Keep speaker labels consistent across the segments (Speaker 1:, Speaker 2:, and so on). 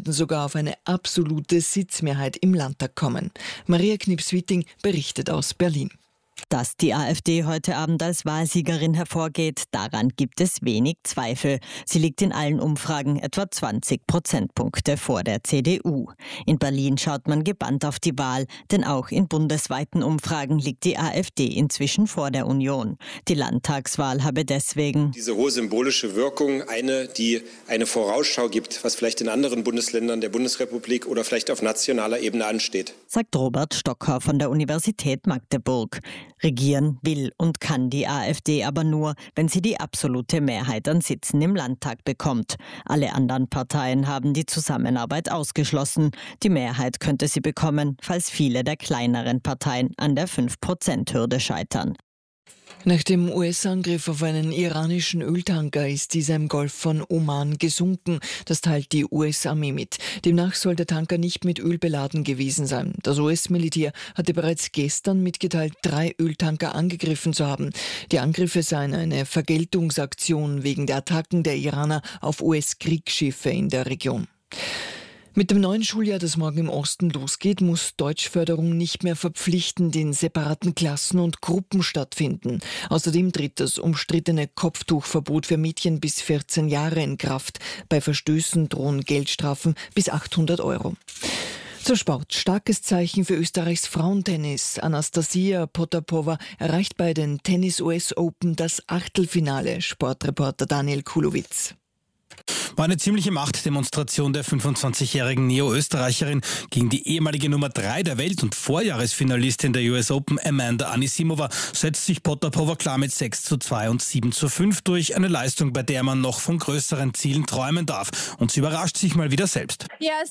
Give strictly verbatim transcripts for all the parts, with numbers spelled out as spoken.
Speaker 1: könnten sogar auf eine absolute Sitzmehrheit im Landtag kommen. Maria Knips-Witting berichtet aus Berlin.
Speaker 2: Dass die AfD heute Abend als Wahlsiegerin hervorgeht, daran gibt es wenig Zweifel. Sie liegt in allen Umfragen etwa zwanzig Prozentpunkte vor der C D U. In Berlin schaut man gebannt auf die Wahl, denn auch in bundesweiten Umfragen liegt die AfD inzwischen vor der Union. Die Landtagswahl habe deswegen
Speaker 3: diese hohe symbolische Wirkung, eine, die eine Vorausschau gibt, was vielleicht in anderen Bundesländern der Bundesrepublik oder vielleicht auf nationaler Ebene ansteht,
Speaker 2: sagt Robert Stocker von der Universität Magdeburg. Regieren will und kann die AfD aber nur, wenn sie die absolute Mehrheit an Sitzen im Landtag bekommt. Alle anderen Parteien haben die Zusammenarbeit ausgeschlossen. Die Mehrheit könnte sie bekommen, falls viele der kleineren Parteien an der fünf Prozent Hürde scheitern.
Speaker 1: Nach dem U S-Angriff auf einen iranischen Öltanker ist dieser im Golf von Oman gesunken. Das teilt die U S-Armee mit. Demnach soll der Tanker nicht mit Öl beladen gewesen sein. Das U S-Militär hatte bereits gestern mitgeteilt, drei Öltanker angegriffen zu haben. Die Angriffe seien eine Vergeltungsaktion wegen der Attacken der Iraner auf U S-Kriegsschiffe in der Region. Mit dem neuen Schuljahr, das morgen im Osten losgeht, muss Deutschförderung nicht mehr verpflichtend in separaten Klassen und Gruppen stattfinden. Außerdem tritt das umstrittene Kopftuchverbot für Mädchen bis vierzehn Jahre in Kraft. Bei Verstößen drohen Geldstrafen bis achthundert Euro. Zur Sport. Starkes Zeichen für Österreichs Frauentennis. Anastasia Potapova erreicht bei den Tennis-U S Open das Achtelfinale. Sportreporter Daniel Kulowitz.
Speaker 4: War eine ziemliche Machtdemonstration der fünfundzwanzigjährigen Neo-Österreicherin gegen die ehemalige Nummer drei der Welt und Vorjahresfinalistin der U S Open Amanda Anisimova setzt sich Potapova klar mit sechs zu zwei und sieben zu fünf durch. Eine Leistung, bei der man noch von größeren Zielen träumen darf. Und sie überrascht sich mal wieder selbst.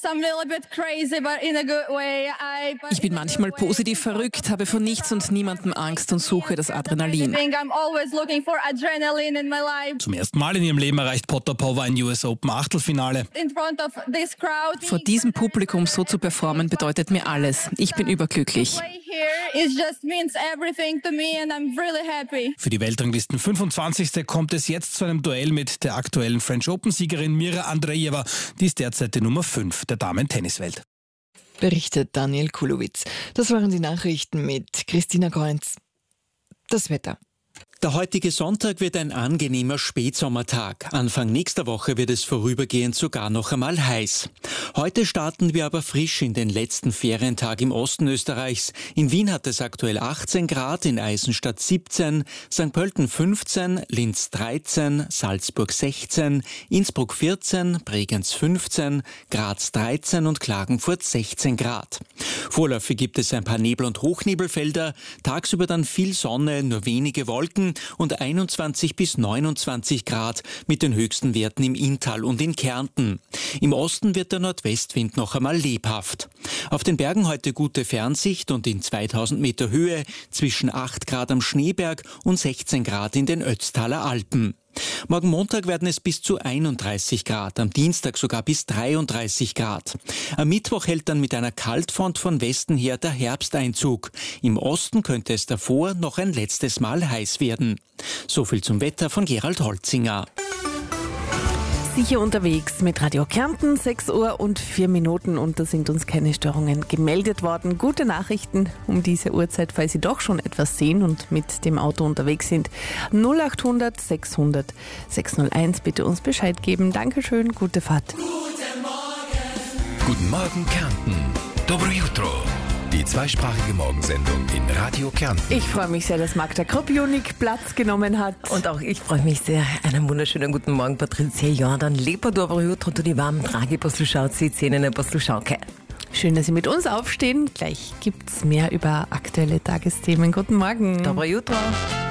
Speaker 5: Ich bin manchmal positiv verrückt, habe vor nichts und niemandem Angst und suche das Adrenalin.
Speaker 4: Zum ersten Mal in ihrem Leben erreicht Potapova ein U S Open Achtelfinale.
Speaker 5: Vor diesem Publikum so zu performen, bedeutet mir alles. Ich bin überglücklich.
Speaker 4: Für die Weltranglisten fünfundzwanzigste kommt es jetzt zu einem Duell mit der aktuellen French Open-Siegerin Mira Andreeva. Die ist derzeit die Nummer fünf der Damen-Tenniswelt.
Speaker 1: Berichtet Daniel Kulowitz. Das waren die Nachrichten mit Christina Kreuz. Das Wetter.
Speaker 6: Der heutige Sonntag wird ein angenehmer Spätsommertag. Anfang nächster Woche wird es vorübergehend sogar noch einmal heiß. Heute starten wir aber frisch in den letzten Ferientag im Osten Österreichs. In Wien hat es aktuell achtzehn Grad, in Eisenstadt siebzehn, Sankt Pölten fünfzehn, Linz dreizehn, Salzburg sechzehn, Innsbruck vierzehn, Bregenz fünfzehn, Graz dreizehn und Klagenfurt sechzehn Grad. Vorläufig gibt es ein paar Nebel- und Hochnebelfelder, tagsüber dann viel Sonne, nur wenige Wolken und einundzwanzig bis neunundzwanzig Grad mit den höchsten Werten im Inntal und in Kärnten. Im Osten wird der Nordwestwind noch einmal lebhaft. Auf den Bergen heute gute Fernsicht und in zweitausend Meter Höhe zwischen acht Grad am Schneeberg und sechzehn Grad in den Ötztaler Alpen. Morgen Montag werden es bis zu einunddreißig Grad, am Dienstag sogar bis dreiunddreißig Grad. Am Mittwoch hält dann mit einer Kaltfront von Westen her der Herbsteinzug. Im Osten könnte es davor noch ein letztes Mal heiß werden. So viel zum Wetter von Gerald Holzinger.
Speaker 7: Sicher unterwegs mit Radio Kärnten, sechs Uhr und vier Minuten und da sind uns keine Störungen gemeldet worden. Gute Nachrichten um diese Uhrzeit, falls Sie doch schon etwas sehen und mit dem Auto unterwegs sind. null acht hundert sechshundert sechshunderteins bitte uns Bescheid geben. Dankeschön, gute Fahrt.
Speaker 8: Guten Morgen. Guten Morgen Kärnten. Dobro jutro. Die zweisprachige Morgensendung in Radio Kärnten.
Speaker 7: Ich freue mich sehr, dass Magda Kropionik Platz genommen hat.
Speaker 9: Und auch ich freue mich sehr. Einen wunderschönen guten Morgen, Patricia Jordan. Lepo dobro jutro, tudi vam, dragi poslušalci, cenjene poslušalke.
Speaker 7: Schön, dass Sie mit uns aufstehen. Gleich gibt's mehr über aktuelle Tagesthemen. Guten Morgen.
Speaker 9: Dobro jutro.